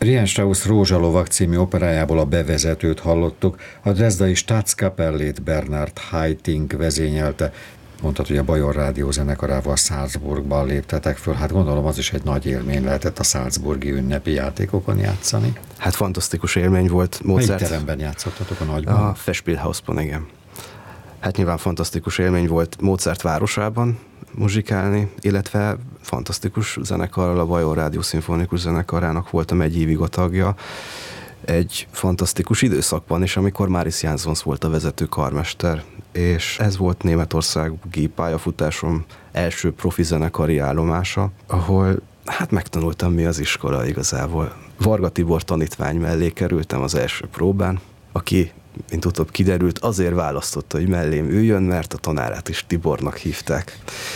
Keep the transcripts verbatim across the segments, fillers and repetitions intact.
Richard Strauss Rózsalovag című operájából a bevezetőt hallottuk, a Dresdai Staatskapellét Bernhard Haitink vezényelte. Mondtad, hogy a Bajor Rádió zenekarával Salzburgban léptetek föl, hát gondolom az is egy nagy élmény lehetett a salzburgi ünnepi játékokon játszani. Hát fantasztikus élmény volt. Mozart. Melyik teremben játszottatok a nagyban? A Festspielhausban, igen. Hát nyilván fantasztikus élmény volt Mozart városában muzsikálni, illetve fantasztikus zenekarral, a Bajor Rádió szimfonikus zenekarának voltam egy évig a tagja, egy fantasztikus időszakban is, amikor Máris Jansons volt a vezető karmester, és ez volt németországi pályafutásom első profi zenekari állomása, ahol hát megtanultam, mi az iskola igazából. Varga Tibor tanítvány mellé kerültem az első próbán, aki, mint utóbb kiderült, azért választotta, hogy mellém üljön, mert a tanárát is Tibornak hívták.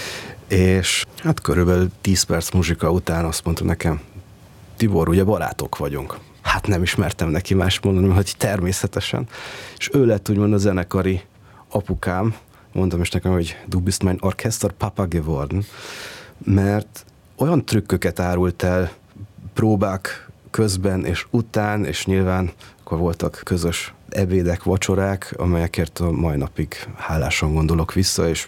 És hát körülbelül tíz perc muzsika után azt mondta nekem, Tibor, ugye barátok vagyunk. Hát nem ismertem neki más mondani, hogy természetesen. És ő lett úgymond a zenekari apukám, mondtam is nekem, hogy du bist mein Orchesterpapa geworden, mert olyan trükköket árult el próbák közben és után, és nyilván akkor voltak közös ebédek, vacsorák, amelyekért a mai napig hálásan gondolok vissza, és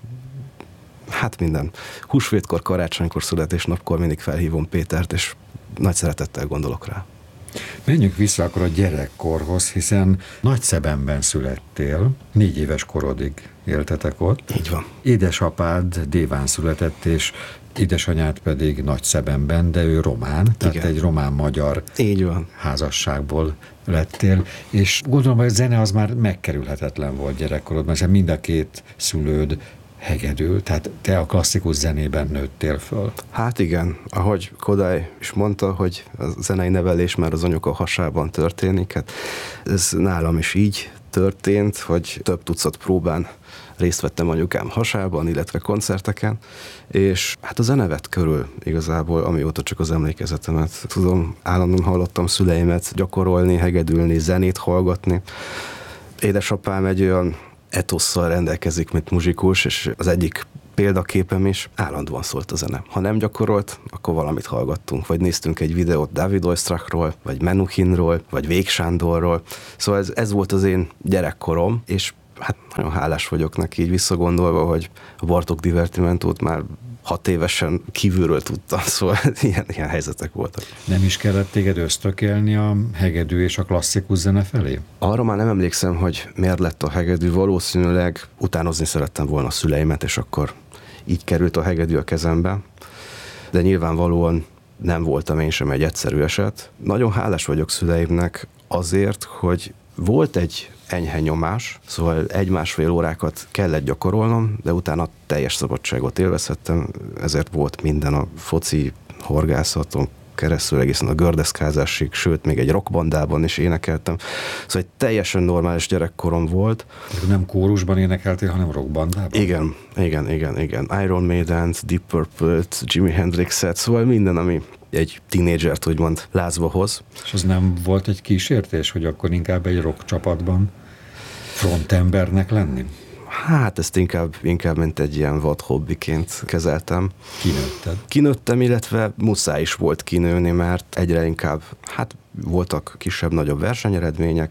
hát minden. Húsvétkor, karácsonykor, születésnapkor mindig felhívom Pétert, és nagy szeretettel gondolok rá. Menjünk vissza akkor a gyerekkorhoz, hiszen Nagyszebenben születtél, négy éves korodig éltetek ott. Így van. Édesapád Déván született, és édesanyád pedig Nagyszebenben, de ő román, tehát igen, egy román-magyar így van. házasságból lettél, és gondolom, hogy a zene az már megkerülhetetlen volt gyerekkorodban, hiszen mind a két szülőd hegedül, tehát te a klasszikus zenében nőttél föl. Hát igen, ahogy Kodály is mondta, hogy a zenei nevelés már az anyuka hasában történik, hát ez nálam is így történt, hogy több tucat próbán részt vettem anyukám hasában, illetve koncerteken, és hát a zene vett körül igazából, amióta csak az emlékezetemet tudom, állandóan hallottam szüleimet gyakorolni, hegedülni, zenét hallgatni. Édesapám egy olyan etosszal rendelkezik, mint muzsikus, és az egyik példaképem is állandóan szólt a zene. Ha nem gyakorolt, akkor valamit hallgattunk, vagy néztünk egy videót Dávid Oistrachról, vagy Menuhinról, vagy Vég Sándorról. Szóval ez, ez volt az én gyerekkorom, és hát nagyon hálás vagyok neki, így visszagondolva, hogy a Bartók Divertimentót már hat évesen kívülről tudtam, szóval ilyen, ilyen helyzetek voltak. Nem is kellett téged ösztökélni a hegedű és a klasszikus zene felé? Arra már nem emlékszem, hogy miért lett a hegedű, valószínűleg utánozni szerettem volna a szüleimet, és akkor így került a hegedű a kezembe, de nyilvánvalóan nem voltam én sem egy egyszerű eset. Nagyon hálás vagyok szüleimnek azért, hogy volt egy enyhe nyomás, szóval egy-másfél órákat kellett gyakorolnom, de utána teljes szabadságot élvezhettem, ezért volt minden a foci horgászaton keresztül egészen a gördeszkázásig, sőt, még egy rockbandában is énekeltem. Szóval egy teljesen normális gyerekkorom volt. Nem kórusban énekeltél, hanem rockbandában? Igen, igen, igen, igen. Iron Maident, Deep Purple-t, Jimi Hendrixet, szóval minden, ami egy tínédzsert úgymond lázba hoz. És az nem volt egy kísértés, hogy akkor inkább egy rock csapatban frontembernek lenni? Hát ezt inkább, inkább mint egy ilyen vad hobbiként kezeltem. Kinőtted? Kinőttem, illetve muszáj is volt kinőni, mert egyre inkább, hát voltak kisebb-nagyobb versenyeredmények,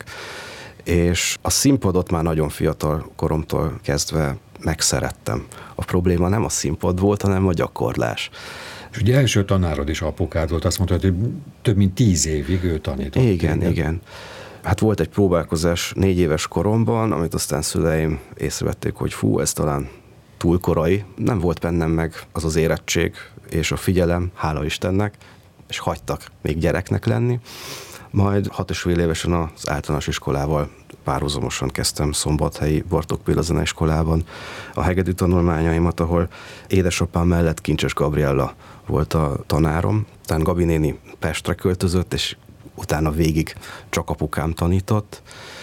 és a színpadot már nagyon fiatal koromtól kezdve megszerettem. A probléma nem a színpad volt, hanem a gyakorlás. És ugye első tanárod is apukád volt, azt mondtad, hogy több mint tíz évig ő tanított. Igen, igen, igen. Hát volt egy próbálkozás négy éves koromban, amit aztán szüleim észrevették, hogy fú, ez talán túl korai. Nem volt bennem meg az az érettség és a figyelem, hála Istennek, és hagytak még gyereknek lenni. Majd hat és fél évesen az általános iskolával párhuzamosan kezdtem Szombathelyi Bartók Béla Zeneiskolában a hegedű tanulmányaimat, ahol édesapám mellett Kincses Gabriella volt a tanárom. Utána Gabi néni Pestre költözött, és utána végig csak apukám tanított,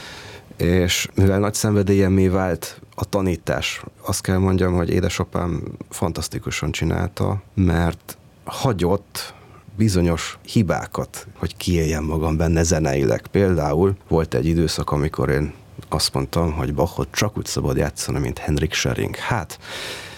és mivel nagy szenvedélyemmé vált a tanítás, azt kell mondjam, hogy édesapám fantasztikusan csinálta, mert hagyott bizonyos hibákat, hogy kiéljem magam benne zeneileg. Például volt egy időszak, amikor én azt mondtam, hogy Bachot csak úgy szabad játszani, mint Henrik Schering. Hát,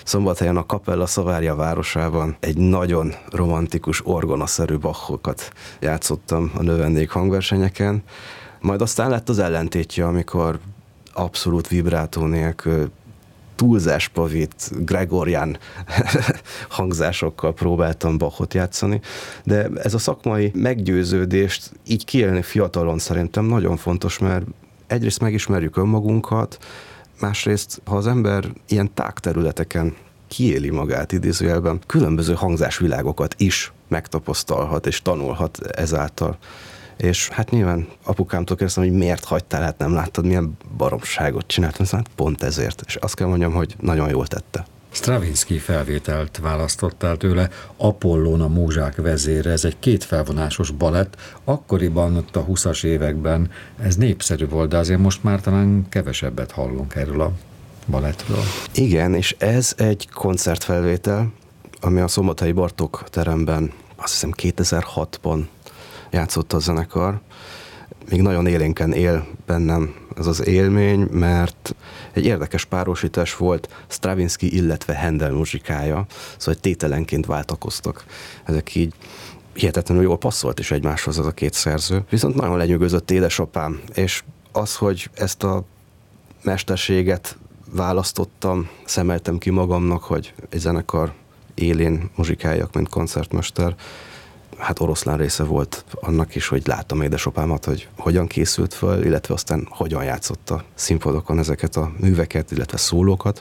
Szombathelyen a Kapella Szavária városában egy nagyon romantikus, orgonaszerű Bachokat játszottam a növendék hangversenyeken. Majd aztán lett az ellentétje, amikor abszolút vibrátó nélkül túlzásba vitt gregorián hangzásokkal próbáltam Bachot játszani, de ez a szakmai meggyőződést így kiélni fiatalon szerintem nagyon fontos, mert egyrészt megismerjük önmagunkat, másrészt, ha az ember ilyen tágterületeken kiéli magát idézőjelben, különböző hangzásvilágokat is megtapasztalhat és tanulhat ezáltal. És hát nyilván apukámtól kérdeztem, hogy miért hagytál, hát nem láttad, milyen baromságot csináltam, szóval pont ezért. És azt kell mondjam, hogy nagyon jól tette. Stravinsky felvételt választottál tőle, Apollón a múzsák vezére, ez egy kétfelvonásos balett, akkoriban ott a huszas években ez népszerű volt, de azért most már talán kevesebbet hallunk erről a balettről. Igen, és ez egy koncertfelvétel, ami a Szombathelyi Bartók teremben, azt hiszem kétezer-hatban játszott a zenekar. Még nagyon élénken él bennem ez az élmény, mert egy érdekes párosítás volt Stravinsky, illetve Handel muzsikája, szóval tételenként váltakoztak. Ezek így hihetetlenül jól passzolt is egymáshoz az a két szerző. Viszont nagyon lenyűgözött édesapám, és az, hogy ezt a mesterséget választottam, szemeltem ki magamnak, hogy egy zenekar élén muzsikáljak, mint koncertmester, hát oroszlán része volt annak is, hogy láttam édesapámat, hogy hogyan készült föl, illetve aztán hogyan játszotta színpadokon ezeket a műveket, illetve szólókat.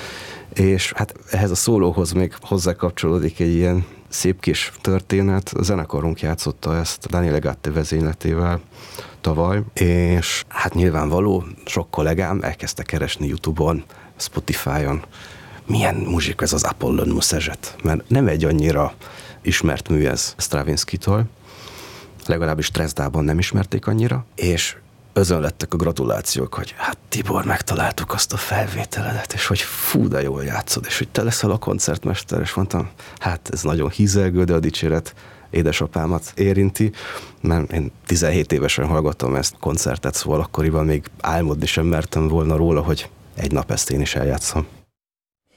És hát ehhez a szólóhoz még hozzá kapcsolódik egy ilyen szép kis történet. A zenekarunk játszotta ezt Daniele Gatte vezényletével tavaly, és hát nyilvánvaló, sok kollégám elkezdte keresni YouTube-on, Spotify-on, milyen muzsika ez az Apollon Musezset, mert nem egy annyira ismert mű ez Stravinskytól, legalábbis Dresdában nem ismerték annyira, és özönlettek a gratulációk, hogy hát Tibor, megtaláltuk azt a felvételedet, és hogy fú, de jól játszod, és hogy te leszel a koncertmester, és mondtam, hát ez nagyon hízelgő, de a dicséret édesapámat érinti, mert én tizenhét évesen hallgattam ezt a koncertet, szóval akkoriban még álmodni sem mertem volna róla, hogy egy nap ezt én is eljátszom.